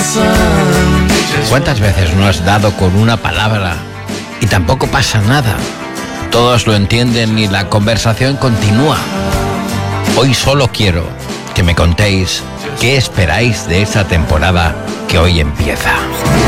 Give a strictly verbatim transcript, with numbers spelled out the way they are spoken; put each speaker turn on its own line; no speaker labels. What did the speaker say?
¿Cuántas veces no has dado con una palabra y tampoco pasa nada? Todos lo entienden y la conversación continúa. Hoy solo quiero que me contéis qué esperáis de esta temporada que hoy empieza.